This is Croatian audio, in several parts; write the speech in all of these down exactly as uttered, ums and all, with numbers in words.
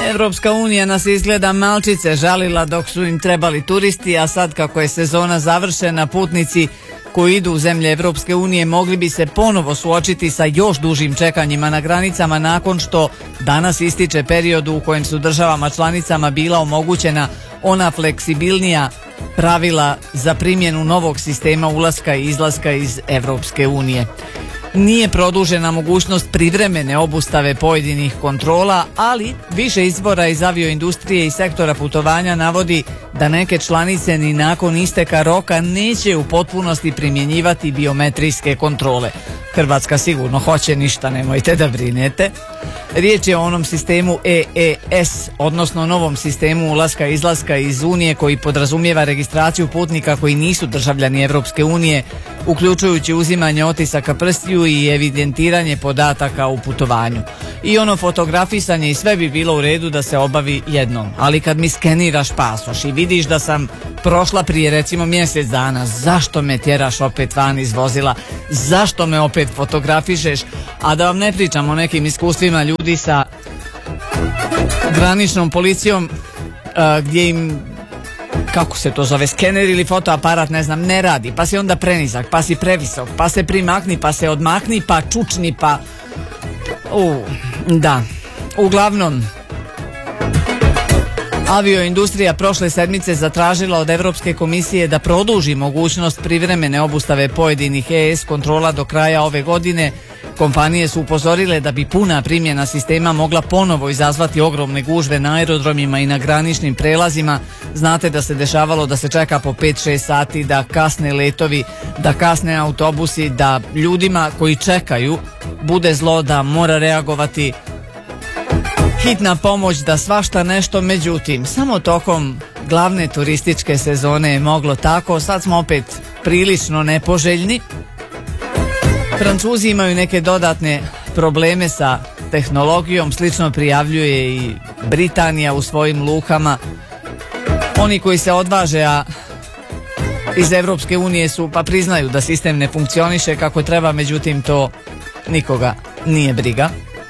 Evropska unija nas izgleda malčice žalila dok su im trebali turisti, a sad kako je sezona završena, putnici koji idu u zemlje Evropske unije mogli bi se ponovo suočiti sa još dužim čekanjima na granicama nakon što danas ističe period u kojem su državama članicama bila omogućena ona fleksibilnija pravila za primjenu novog sistema ulaska i izlaska iz Evropske unije. Nije produžena mogućnost privremene obustave pojedinih kontrola, ali više izvora iz avioindustrije i sektora putovanja navodi da neke članice ni nakon isteka roka neće u potpunosti primjenjivati biometrijske kontrole. Hrvatska sigurno hoće, ništa nemojte da brinete. Riječ je o onom sistemu E E S, odnosno novom sistemu ulaska i izlaska iz Unije koji podrazumijeva registraciju putnika koji nisu državljani Evropske unije, uključujući uzimanje otisaka prstiju i evidentiranje podataka u putovanju. I ono fotografisanje i sve bi bilo u redu da se obavi jednom, ali kad mi skeniraš pasoš i vidiš da sam prošla prije recimo mjesec dana, zašto me tjeraš opet van iz vozila, zašto me opet fotografišeš, a da vam ne pričam o nekim iskustvima ljudi sa graničnom policijom uh, gdje im, kako se to zove, skener ili fotoaparat, ne znam, ne radi, pa si onda prenizak, pa si previsok, pa se primakni, pa se odmakni, pa čučni, pa... Uh, da, uglavnom... Avioindustrija prošle sedmice zatražila od Evropske komisije da produži mogućnost privremene obustave pojedinih E E S kontrola do kraja ove godine. Kompanije su upozorile da bi puna primjena sistema mogla ponovo izazvati ogromne gužve na aerodromima i na graničnim prelazima. Znate da se dešavalo da se čeka po pet šest sati, da kasne letovi, da kasne autobusi, da ljudima koji čekaju bude zlo, da mora reagovati hitna pomoć, da svašta nešto. Međutim, samo tokom glavne turističke sezone je moglo tako. Sad smo opet prilično nepoželjni. Francuzi imaju neke dodatne probleme sa tehnologijom, slično prijavljuje i Britanija u svojim lukama. Oni koji se odvaže, a iz Evropske unije su, pa priznaju da sistem ne funkcioniše kako treba, međutim to nikoga nije briga.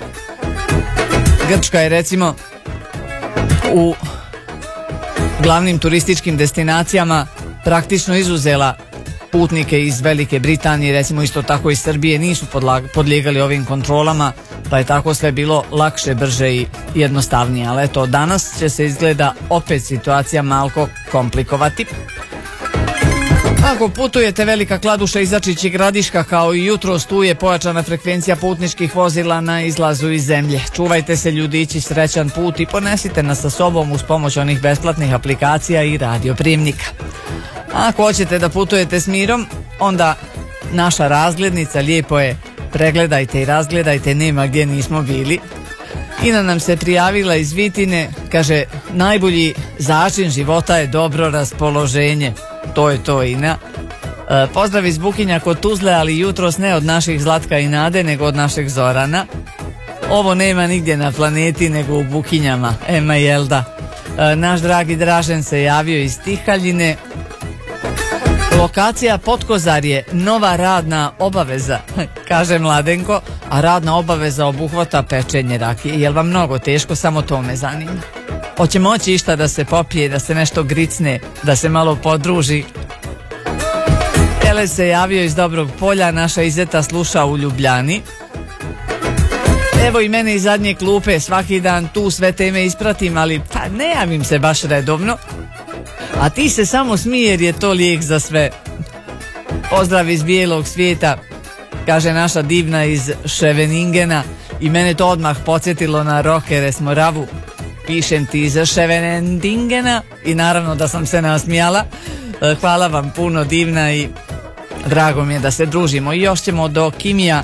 Grčka je recimo u glavnim turističkim destinacijama praktično izuzela putnike iz Velike Britanije, recimo isto tako iz Srbije nisu podlijegali ovim kontrolama, pa je tako sve bilo lakše, brže i jednostavnije. Ali eto, danas će se izgleda opet situacija malko komplikovati. Ako putujete Velika Kladuša, Izačić i Gradiška, kao i jutros, tu je pojačana frekvencija putničkih vozila na izlazu iz zemlje. Čuvajte se ljudići, srećan put i ponesite nas sa sobom uz pomoć onih besplatnih aplikacija i radioprijemnika. Ako hoćete da putujete s mirom, onda naša razglednica, lijepo je, pregledajte i razgledajte, nema gdje nismo bili. Ina nam se prijavila iz Vitine, kaže, najbolji začin života je dobro raspoloženje. To je to, Ina. E, pozdrav iz Bukinja kod Tuzle, ali jutros ne od naših Zlatka i Nade, nego od našeg Zorana. Ovo nema nigdje na planeti nego u Bukinjama, ema jelda. E, naš dragi Dražen se javio iz Tihaljine. Lokacija Potkozarje, nova radna obaveza, kaže Mladenko, a radna obaveza obuhvata pečenje rakije. Jel vam mnogo teško, samo to me zanima. Hoće moći išta da se popije, da se nešto gricne, da se malo podruži. Ele se javio iz Dobrog Polja, naša Izeta sluša u Ljubljani. Evo i mene iz zadnje klupe, svaki dan tu sve teme ispratim, ali pa ne javim se baš redovno. A ti se samo smije jer je to lijek za sve. Pozdrav iz bijelog svijeta, kaže naša divna iz Ševeningena, i mene to odmah podsjetilo na Rockere s Moravu. Pišem ti iz Ševeningena i naravno da sam se nasmijala. Hvala vam puno, divna, i drago mi je da se družimo. I još ćemo do Kimija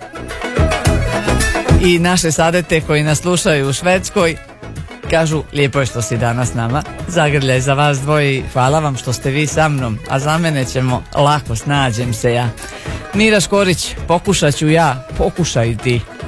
i naše sadete koji nas slušaju u Švedskoj. Kažu, lijepo je što si danas s nama. Zagrljaj za vas dvoje i hvala vam što ste vi sa mnom, a za mene ćemo lako, snađem se ja. Mira Škorić, pokušat ću ja, pokušaj ti.